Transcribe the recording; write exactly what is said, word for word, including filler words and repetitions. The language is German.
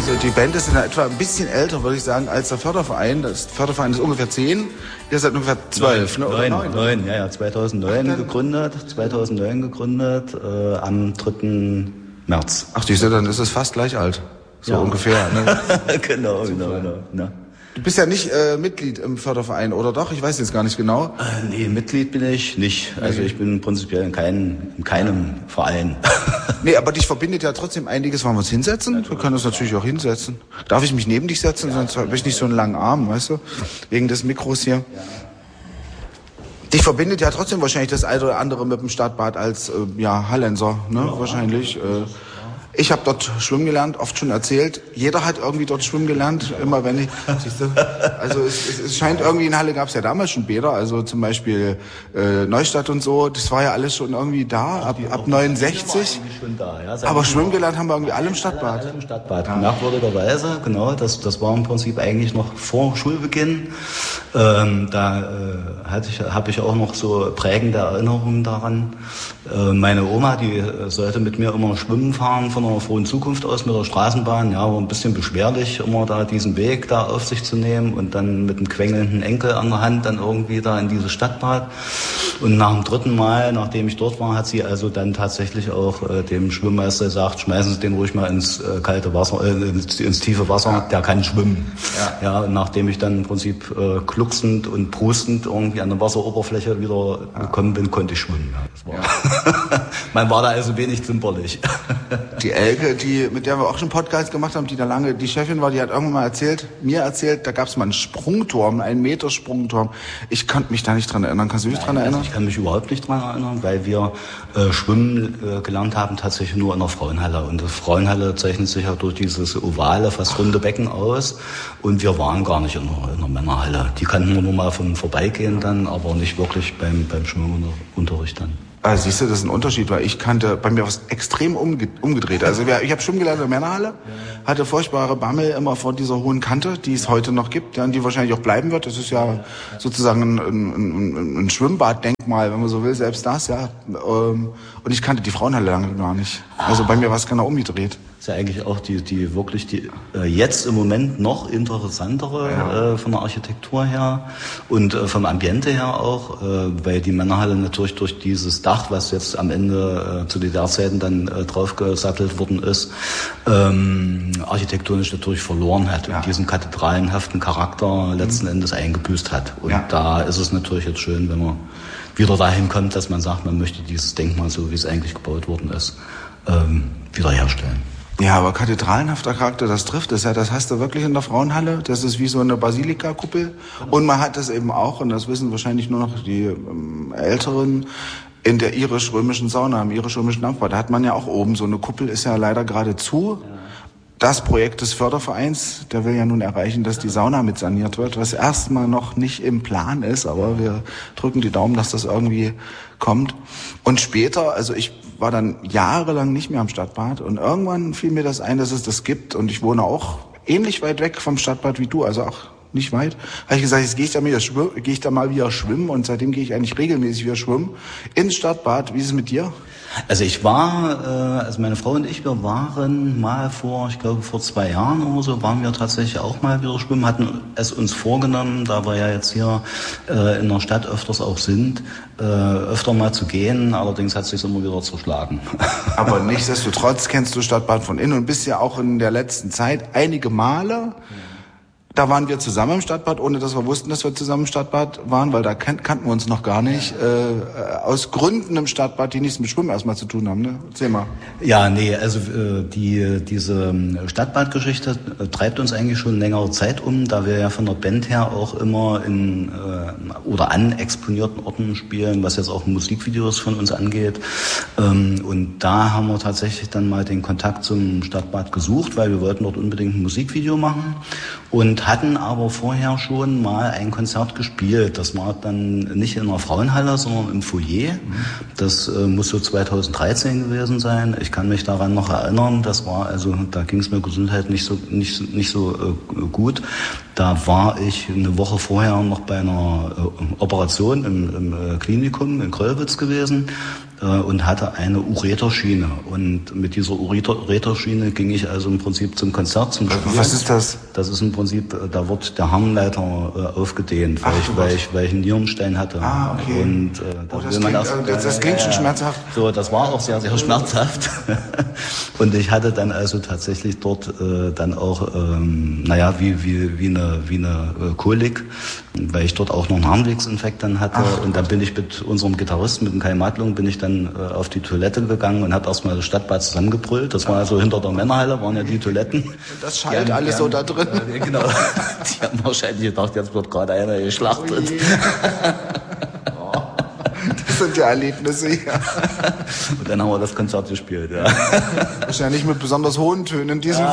Also die Band ist in etwa ein bisschen älter, würde ich sagen, als der Förderverein. Das Förderverein ist ungefähr zehn. Ihr seid ungefähr zwölf, ne? Oder neun, neun, ja, ja, zweitausendneun Ach, gegründet, zweitausendneun gegründet, äh, am dritten März. Ach, die sind, dann ist es fast gleich alt. So ja. ungefähr, ne? genau, genau, genau, genau. Du bist ja nicht äh, Mitglied im Förderverein, oder doch? Ich weiß jetzt gar nicht genau. Äh, nee, Mitglied bin ich nicht. Also ich bin prinzipiell in, kein, in keinem Verein. Nee, aber dich verbindet ja trotzdem einiges. Wollen wir uns hinsetzen? Wir können uns natürlich auch hinsetzen. Darf ich mich neben dich setzen? Ja, sonst habe ich nicht so einen langen Arm, weißt du? Wegen des Mikros hier. Ja. Dich verbindet ja trotzdem wahrscheinlich das eine oder andere mit dem Stadtbad als äh, ja, Hallenser, ne? Ja. Wahrscheinlich. Äh, Ich habe dort schwimmen gelernt, oft schon erzählt. Jeder hat irgendwie dort schwimmen gelernt, immer wenn ich, siehst du? Also es, es, es scheint irgendwie, in Halle gab es ja damals schon Bäder, also zum Beispiel äh, Neustadt und so, das war ja alles schon irgendwie da, ab, ab neunundsechzig. Schon da, ja. Aber schwimmen gelernt haben wir irgendwie alle im Stadtbad. Alle im Stadtbad, ja. Merkwürdigerweise, genau, das, das war im Prinzip eigentlich noch vor Schulbeginn. Ähm, da äh, hatte ich, habe ich auch noch so prägende Erinnerungen daran. Äh, meine Oma, die sollte mit mir immer schwimmen fahren von einer frohen Zukunft aus mit der Straßenbahn. Ja, war ein bisschen beschwerlich, immer da diesen Weg da auf sich zu nehmen und dann mit einem quengelnden Enkel an der Hand dann irgendwie da in dieses Stadtbad. Und nach dem dritten Mal, nachdem ich dort war, hat sie also dann tatsächlich auch äh, dem Schwimmmeister gesagt, schmeißen Sie den ruhig mal ins äh, kalte Wasser, äh, ins, ins tiefe Wasser, ja. Der kann schwimmen. Ja. Ja, und nachdem ich dann im Prinzip äh, glucksend und prustend irgendwie an der Wasseroberfläche wieder ja. gekommen bin, konnte ich schwimmen. Ja, das war ja. Man war da also wenig zimperlich. Die Elke, die, mit der wir auch schon Podcast gemacht haben, die da lange die Chefin war, die hat irgendwann mal erzählt, mir erzählt, da gab es mal einen Sprungturm, einen Meter Sprungturm. Ich konnte mich da nicht dran erinnern. Kannst du dich Nein, dran erinnern? Also ich kann mich überhaupt nicht dran erinnern, weil wir äh, Schwimmen äh, gelernt haben tatsächlich nur in der Frauenhalle. Und die Frauenhalle zeichnet sich ja durch dieses ovale, fast runde Becken aus. Und wir waren gar nicht in der, in der Männerhalle. Die kannten wir nur mal vom Vorbeigehen dann, aber nicht wirklich beim, beim Schwimmunterricht dann. Also siehst du, das ist ein Unterschied, weil ich kannte, bei mir was extrem umge- umgedreht. Also ich habe schwimmen gelernt in der Männerhalle, hatte furchtbare Bammel immer vor dieser hohen Kante, die es heute noch gibt, ja, und die wahrscheinlich auch bleiben wird. Das ist ja sozusagen ein, ein, ein, ein Schwimmbaddenkmal, wenn man so will, selbst das, ja. Und ich kannte die Frauenhalle lange gar nicht. Also bei mir war es genau umgedreht. Das ist ja eigentlich auch die, die wirklich die äh, jetzt im Moment noch interessantere ja. äh, von der Architektur her und äh, vom Ambiente her auch, äh, weil die Männerhalle natürlich durch dieses Dach, was jetzt am Ende äh, zu D D R-Zeiten dann äh, draufgesattelt worden ist, ähm, architektonisch natürlich verloren hat ja. und diesen kathedralenhaften Charakter letzten mhm. Endes eingebüßt hat. Und ja. da ist es natürlich jetzt schön, wenn man wieder dahin kommt, dass man sagt, man möchte dieses Denkmal, so wie es eigentlich gebaut worden ist, ähm, wiederherstellen. Ja, aber kathedralenhafter Charakter, das trifft es ja. Das hast du wirklich in der Frauenhalle. Das ist wie so eine Basilikakuppel. Und man hat das eben auch, und das wissen wahrscheinlich nur noch die ähm, Älteren, in der irisch-römischen Sauna, im irisch-römischen Dampfbad. Da hat man ja auch oben so eine Kuppel, ist ja leider gerade zu. Das Projekt des Fördervereins, der will ja nun erreichen, dass die Sauna mit saniert wird, was erstmal noch nicht im Plan ist, aber wir drücken die Daumen, dass das irgendwie kommt. Und später, also ich war dann jahrelang nicht mehr am Stadtbad und irgendwann fiel mir das ein, dass es das gibt und ich wohne auch ähnlich weit weg vom Stadtbad wie du, also auch nicht weit. Habe ich gesagt, jetzt gehe ich da mal wieder schwimmen, gehe ich da mal wieder schwimmen und seitdem gehe ich eigentlich regelmäßig wieder schwimmen ins Stadtbad. Wie ist es mit dir? Also ich war, äh, also meine Frau und ich, wir waren mal vor, ich glaube vor zwei Jahren oder so, waren wir tatsächlich auch mal wieder schwimmen, hatten es uns vorgenommen, da wir ja jetzt hier äh, in der Stadt öfters auch sind, äh, öfter mal zu gehen, allerdings hat es sich immer wieder zerschlagen. Aber nichtsdestotrotz kennst du Stadtbad von innen und bist ja auch in der letzten Zeit einige Male. Da waren wir zusammen im Stadtbad, ohne dass wir wussten, dass wir zusammen im Stadtbad waren, weil da kan- kannten wir uns noch gar nicht. Äh, aus Gründen im Stadtbad, die nichts mit Schwimmen erstmal zu tun haben, ne? Erzähl mal. Ja, nee, also äh, die diese Stadtbadgeschichte äh, treibt uns eigentlich schon längere Zeit um, da wir ja von der Band her auch immer in äh, oder an exponierten Orten spielen, was jetzt auch Musikvideos von uns angeht. Ähm, und da haben wir tatsächlich dann mal den Kontakt zum Stadtbad gesucht, weil wir wollten dort unbedingt ein Musikvideo machen. Und hatten aber vorher schon mal ein Konzert gespielt. Das war dann nicht in der Frauenhalle, sondern im Foyer. Das äh, muss so zweitausenddreizehn gewesen sein. Ich kann mich daran noch erinnern. Das war also, da ging es mir Gesundheit nicht so nicht nicht so äh, gut. Da war ich eine Woche vorher noch bei einer äh, Operation im, im äh, Klinikum in Kröllwitz gewesen. äh, und hatte eine Ureterschiene. Und mit dieser Ureterschiene ging ich also im Prinzip zum Konzert, zum Spiel. Was ist das? Das ist im Prinzip, da wird der Harnleiter äh, aufgedehnt, weil, Ach, ich, weil, ich, weil ich einen Nierenstein hatte. Ah, okay. Und, äh, da oh, das, will man klingt, das, das, das klingt schon schmerzhaft. So, das war auch sehr, sehr schmerzhaft. Und ich hatte dann also tatsächlich dort äh, dann auch, ähm, naja, wie, wie, wie eine, wie eine äh, Kolik, weil ich dort auch noch einen Harnwegsinfekt dann hatte. Ach, und dann bin ich mit unserem Gitarristen, mit dem Kai Madlung, bin ich dann äh, auf die Toilette gegangen und habe erstmal das Stadtbad zusammengebrüllt. Das war also hinter der Männerhalle, waren ja die Toiletten. Und das schallt haben, alles haben, so da drin. Äh, genau. Die haben wahrscheinlich gedacht, jetzt wird gerade einer geschlachtet. Oh, das sind ja Erlebnisse, ja. Und dann haben wir das Konzert gespielt, ja. Wahrscheinlich mit besonders hohen Tönen in diesem